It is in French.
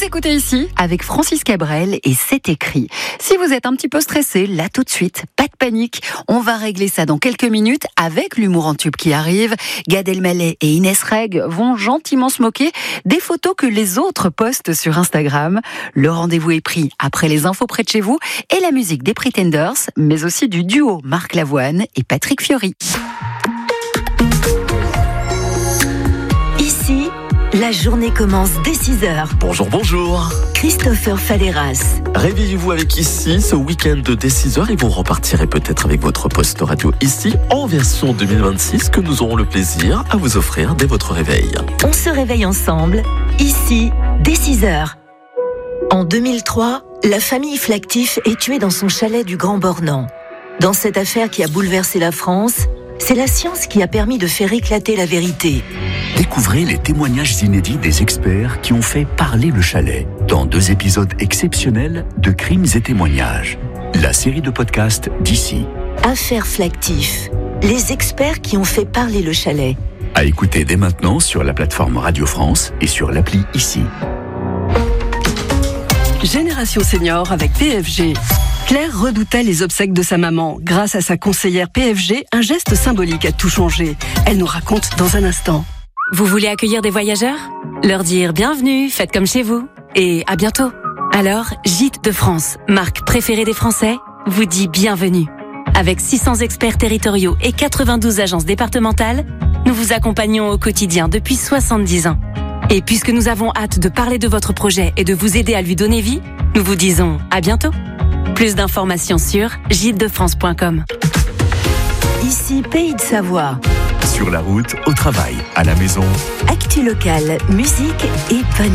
écoutez ici avec Francis Cabrel et C'est écrit. Si vous êtes un petit peu stressé, là tout de suite, pas de panique. On va régler ça dans quelques minutes avec l'humour en tube qui arrive. Gad Elmaleh et Inès Reg vont gentiment se moquer des photos que les autres postent sur Instagram. Le rendez-vous est pris après les infos près de chez vous et la musique des Pretenders, mais aussi du duo Marc Lavoine et Patrick Fiori. Ici, la journée commence dès 6h. Bonjour, bonjour. Christopher Falleras. Réveillez-vous avec Ici ce week-end dès 6h et vous repartirez peut-être avec votre poste radio Ici en version 2026 que nous aurons le plaisir à vous offrir dès votre réveil. On se réveille ensemble, ici, dès 6h. En 2003, la famille Flactif est tuée dans son chalet du Grand Bornand. Dans cette affaire qui a bouleversé la France, c'est la science qui a permis de faire éclater la vérité. Découvrez les témoignages inédits des experts qui ont fait parler le chalet dans 2 épisodes exceptionnels de Crimes et témoignages. La série de podcasts d'Ici. Affaire Flactif, les experts qui ont fait parler le chalet. À écouter dès maintenant sur la plateforme Radio France et sur l'appli Ici. Génération Senior avec PFG. Claire redoutait les obsèques de sa maman. Grâce à sa conseillère PFG, un geste symbolique a tout changé. Elle nous raconte dans un instant. Vous voulez accueillir des voyageurs ? Leur dire bienvenue, faites comme chez vous. Et à bientôt. Alors, Gîtes de France, marque préférée des Français, vous dit bienvenue. Avec 600 experts territoriaux et 92 agences départementales, nous vous accompagnons au quotidien depuis 70 ans. Et puisque nous avons hâte de parler de votre projet et de vous aider à lui donner vie, nous vous disons à bientôt. Plus d'informations sur gîtesdefrance.com. Ici, Pays de Savoie. Sur la route, au travail, à la maison. Actu locale, musique et bonne